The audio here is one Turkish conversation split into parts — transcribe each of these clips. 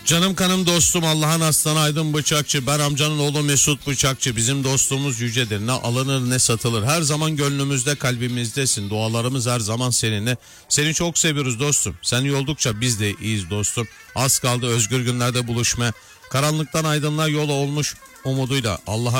Canım kanım dostum Allah'ın aslanı Aydın Bıçakçı. Ben amcanın oğlu Mesut Bıçakçı. Bizim dostluğumuz yücedir. Ne alınır ne satılır. Her zaman gönlümüzde, kalbimizdesin. Dualarımız her zaman seninle. Seni çok seviyoruz dostum. Sen iyi oldukça biz de iyiyiz dostum. Az kaldı özgür günlerde buluşmaya. Karanlıktan aydınlığa yol olmuş umuduyla.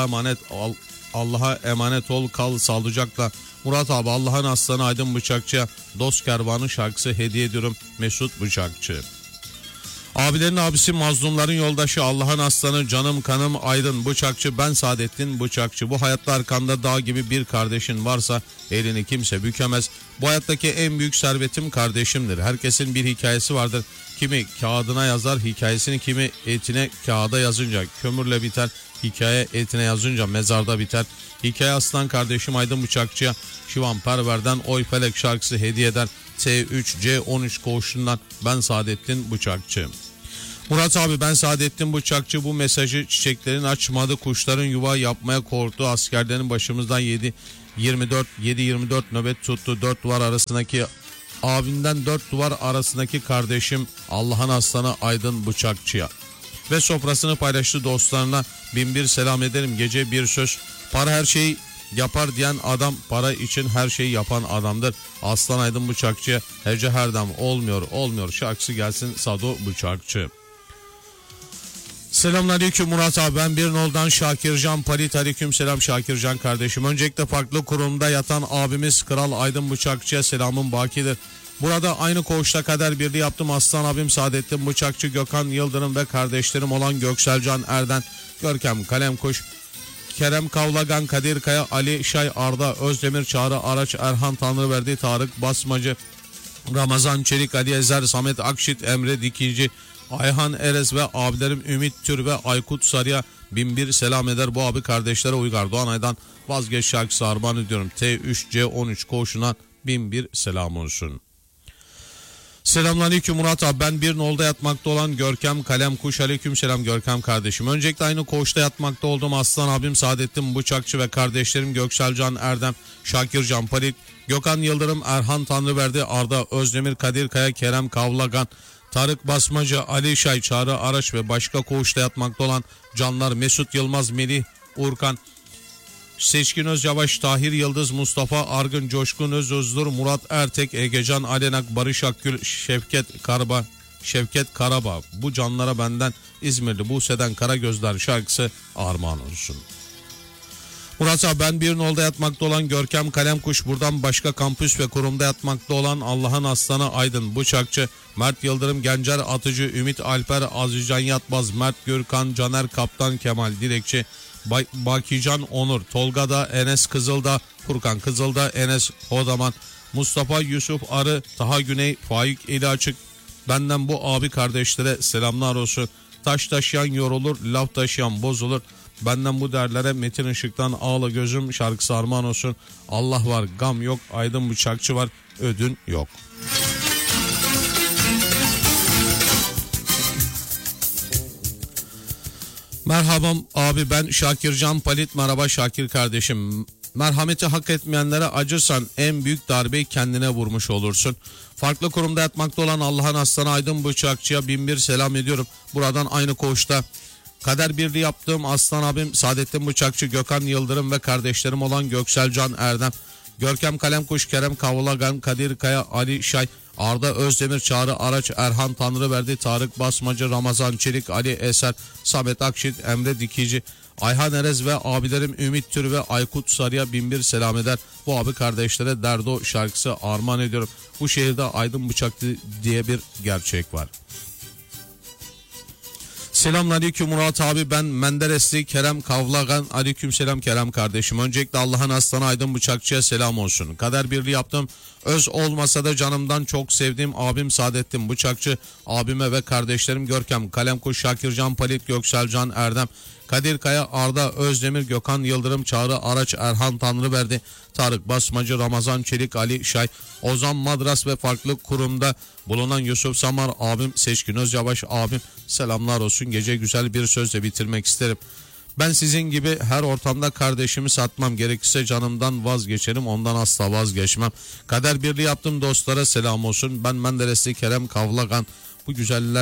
Allah'a emanet ol, kal sağlıcakla. Murat abi Allah'ın aslanı Aydın Bıçakçı'ya Dost Kervanı şarkısı hediye ediyorum. Mesut Bıçakçı. Abilerin abisi, mazlumların yoldaşı, Allah'ın aslanı, canım kanım Aydın Bıçakçı. Ben Saadettin Bıçakçı. Bu hayatta arkanda dağ gibi bir kardeşin varsa elini kimse bükemez. Bu hayattaki en büyük servetim kardeşimdir. Herkesin bir hikayesi vardır. Kimi kağıdına yazar hikayesini, kimi etine kağıda yazınca kömürle biter. Hikaye etine yazınca mezarda biter. Hikaye aslan kardeşim Aydın Bıçakçı'ya Şivan Perver'den Oy Felek şarkısı hediye eder. T3C13 koğuşundan ben Saadettin Bıçakçı. Murat abi ben Saadettin Bıçakçı. Bu mesajı çiçeklerin açmadı, kuşların yuva yapmaya korktu. Askerlerin başımızdan 7-24 nöbet tuttu. 4 duvar arasındaki abinden 4 duvar arasındaki kardeşim Allah'ın aslanı Aydın Bıçakçı'ya. Ve sofrasını paylaştı dostlarına. Binbir selam ederim. Gece bir söz. Para her şeyi yapar diyen adam para için her şeyi yapan adamdır. Aslan Aydın Bıçakçı'ya hece her dam olmuyor şarkısı gelsin Sado Bıçakçı. Selamünaleyküm Murat abi, ben bir noldan Şakircan Palit. Aleyküm selam Şakircan kardeşim. Öncelikle farklı kurumda yatan abimiz Kral Aydın Bıçakçı'ya selamım bakidir. Burada aynı koğuşta kader birliği yaptım. Aslan abim Saadettin Bıçakçı, Gökhan Yıldırım ve kardeşlerim olan Gökselcan Erden, Görkem Kalemkuş, Kerem Kavlagan, Kadir Kaya, Ali Şay, Arda Özdemir, Çağrı Araç, Erhan Tanrıverdi, Tarık Basmacı, Ramazan Çelik, Ali Ezer, Samet Akşit, Emre Dikici, Ayhan Erez ve abilerim Ümit Tür ve Aykut Sarı'ya binbir selam eder. Bu abi kardeşlere Uygar Doğanay'dan Vazgeç şarkısı armağan ediyorum. T3C13 koğuşuna binbir selam olsun. Selamünaleyküm Murat abi, ben bir nolda yatmakta olan Görkem Kalemkuş. Aleyküm selam Görkem kardeşim. Öncelikle aynı koğuşta yatmakta olduğum Aslan abim Saadettin Bıçakçı ve kardeşlerim Gökselcan Erdem, Şakircan Palit, Gökhan Yıldırım, Erhan Tanrıverdi, Arda Özdemir, Kadir Kaya, Kerem Kavlagan, Tarık Basmacı, Ali Şay, Çağrı Araç ve başka koğuşta yatmakta olan canlar Mesut Yılmaz, Melih Urkan, Seçkin Özyavaş, Tahir Yıldız, Mustafa Argın, Coşkun Özdur, Murat Ertek, Egecan Alenak, Barış Akgül, Şevket Karabağ. Bu canlara benden İzmirli Buse'den Karagözler şarkısı armağan olsun. Murat abi ben bir nolda yatmakta olan Görkem Kalemkuş. Buradan başka kampüs ve kurumda yatmakta olan Allah'ın aslanı Aydın Bıçakçı, Mert Yıldırım, Gencer Atıcı, Ümit Alper, Azizcan Yatmaz, Mert Gürkan, Caner Kaptan, Kemal Dilekçi, Bakican Onur, Tolga'da, Enes Kızılda, Furkan Kızılda, Enes Hodaman, Mustafa Yusuf Arı, Taha Güney, Faik Eli Açık. Benden bu abi kardeşlere selamlar olsun. Taş taşıyan yorulur, laf taşıyan bozulur. Benden bu derlere Metin Işık'tan Ağla Gözüm şarkısı armağan olsun. Allah var, gam yok, Aydın Bıçakçı var, ödün yok. Merhaba abi, ben Şakircan Palit. Merhaba Şakir kardeşim. Merhameti hak etmeyenlere acırsan en büyük darbeyi kendine vurmuş olursun. Farklı kurumda yatmakta olan Allah'ın aslanı Aydın Bıçakçı'ya binbir selam ediyorum. Buradan aynı koğuşta kader birliği yaptığım Aslan abim Saadettin Bıçakçı, Gökhan Yıldırım ve kardeşlerim olan Gökselcan Erdem, Görkem Kalemkuş, Kerem Kavlagan, Kadir Kaya, Ali Şay, Arda Özdemir, Çağrı Araç, Erhan Tanrıverdi, Tarık Basmacı, Ramazan Çelik, Ali Eser, Samet Akşit, Emre Dikici, Ayhan Erez ve abilerim Ümit Tür ve Aykut Sarı'ya binbir selam eder. Bu abi kardeşlere Derdo şarkısı armağan ediyorum. Bu şehirde Aydın Bıçakçı diye bir gerçek var. Selamünaleyküm Murat abi, ben Menderesli Kerem Kavlagan. Aleykümselam Kerem kardeşim. Öncelikle Allah'ın aslanı Aydın Bıçakçı'ya selam olsun. Kader birliği yaptım. Öz olmasa da canımdan çok sevdiğim abim Saadettin Bıçakçı, abime ve kardeşlerim Görkem Kalemkuş, Şakircan Palit, Gökselcan Erdem, Kadir Kaya, Arda Özdemir, Gökhan Yıldırım, Çağrı Araç, Erhan Tanrıverdi, Tarık Basmacı, Ramazan Çelik, Ali Şay, Ozan Madras ve farklı kurumda bulunan Yusuf Samar abim, Seçkin Özyavaş abim, selamlar olsun. Gece güzel bir sözle bitirmek isterim. Ben sizin gibi her ortamda kardeşimi satmam, gerekirse canımdan vazgeçerim, ondan asla vazgeçmem. Kader birliği yaptım dostlara selam olsun. Ben Menderesli Kerem Kavlagan. Bu güzeller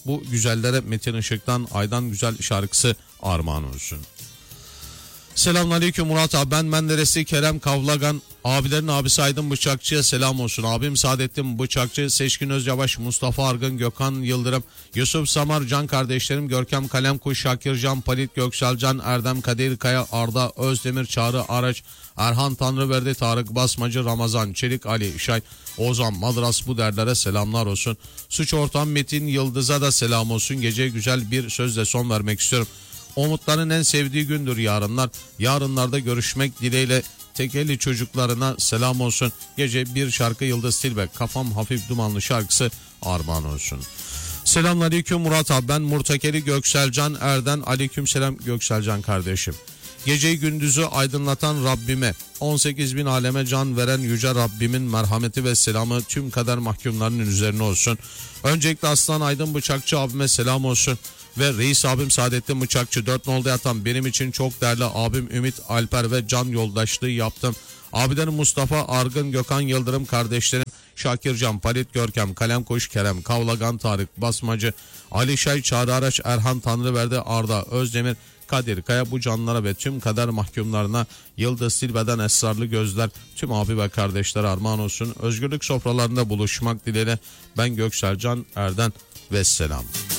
Bu güzellere Metin Işık'tan Aydan Güzel şarkısı armağan olsun. Selamünaleyküm Murat abi, ben Menderesli Kerem Kavlagan, abilerin abisi Aydın Bıçakçı'ya selam olsun. Abim Saadettin Bıçakçı, Seçkin Özyavaş, Mustafa Argın, Gökhan Yıldırım, Yusuf Samar, Can kardeşlerim, Görkem Kalemkuş, Şakir Can, Palit Gökselcan, Erdem Kadir Kaya, Arda Özdemir, Çağrı Araç, Erhan Tanrıverdi, Tarık Basmacı, Ramazan Çelik, Ali İşay, Ozan Madras, bu derlere selamlar olsun. Suç ortağım Metin Yıldız'a da selam olsun. Geceye güzel bir sözle son vermek istiyorum. Umutların en sevdiği gündür yarınlar. Yarınlarda görüşmek dileğiyle, Tekeli çocuklarına selam olsun. Gece bir şarkı Yıldız Tilbe, Kafam Hafif Dumanlı şarkısı armağan olsun. Selamünaleyküm Murat abi, ben Murtakeli Gökselcan Erden. Aleykümselam Gökselcan kardeşim. Geceyi gündüzü aydınlatan Rabbime, 18 bin aleme can veren yüce Rabbimin merhameti ve selamı tüm kader mahkumlarının üzerine olsun. Öncelikle Aslan Aydın Bıçakçı abime selam olsun. Ve reis abim Saadettin Bıçakçı, 4 nolda yatan benim için çok değerli abim Ümit Alper ve can yoldaşlığı yaptım. Abilerim Mustafa Argın, Gökhan Yıldırım kardeşlerim, Şakir Can, Palit Görkem, Kalemkuş Kerem, Kavlagan Tarık Basmacı, Ali Şay, Çağrı Araç, Erhan Tanrıverdi, Arda Özdemir, Kadir Kaya, bu canlara ve tüm kader mahkumlarına Yıldız Tilbe'den esrarlı gözler tüm abi ve kardeşlere armağan olsun. Özgürlük sofralarında buluşmak dileğiyle ben Gökselcan Erden, vesselam.